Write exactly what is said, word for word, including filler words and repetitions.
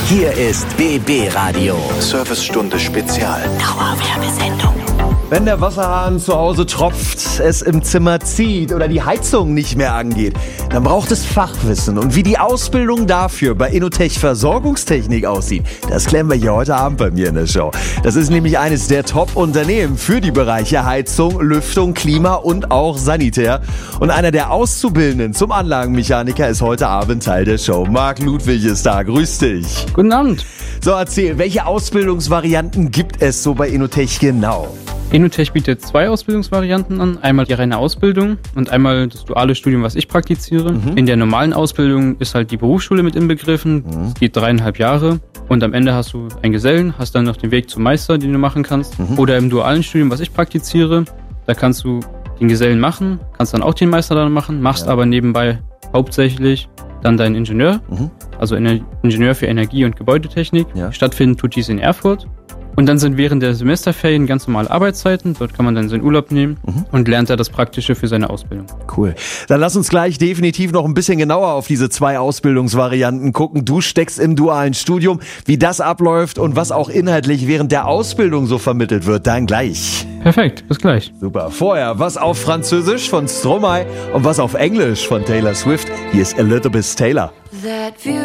Hier ist B B Radio. Servicestunde Spezial. Dauerwerbesendung. Wenn der Wasserhahn zu Hause tropft, es im Zimmer zieht oder die Heizung nicht mehr angeht, dann braucht es Fachwissen. Und wie die Ausbildung dafür bei InnoTech Versorgungstechnik aussieht, das klären wir hier heute Abend bei mir in der Show. Das ist nämlich eines der Top-Unternehmen für die Bereiche Heizung, Lüftung, Klima und auch Sanitär. Und einer der Auszubildenden zum Anlagenmechaniker ist heute Abend Teil der Show. Marc Ludwig ist da. Grüß dich. Guten Abend. So, erzähl, welche Ausbildungsvarianten gibt es so bei InnoTech genau? InnoTech bietet zwei Ausbildungsvarianten an. Einmal die reine Ausbildung und einmal das duale Studium, was ich praktiziere. Mhm. In der normalen Ausbildung ist halt die Berufsschule mit inbegriffen. Mhm. Das geht dreieinhalb Jahre. Und am Ende hast du einen Gesellen, hast dann noch den Weg zum Meister, den du machen kannst. Mhm. Oder im dualen Studium, was ich praktiziere, da kannst du den Gesellen machen, kannst dann auch den Meister dann machen, machst ja. aber nebenbei hauptsächlich dann deinen Ingenieur, mhm. also Ingenieur für Energie- und Gebäudetechnik. Ja. Stattfinden tut dies in Erfurt. Und dann sind während der Semesterferien ganz normale Arbeitszeiten. Dort kann man dann seinen Urlaub nehmen mhm. und lernt da das Praktische für seine Ausbildung. Cool. Dann lass uns gleich definitiv noch ein bisschen genauer auf diese zwei Ausbildungsvarianten gucken. Du steckst im dualen Studium, wie das abläuft und was auch inhaltlich während der Ausbildung so vermittelt wird. Dann gleich. Perfekt, bis gleich. Super. Vorher was auf Französisch von Stromae und was auf Englisch von Taylor Swift. Hier ist Elizabeth Taylor. That view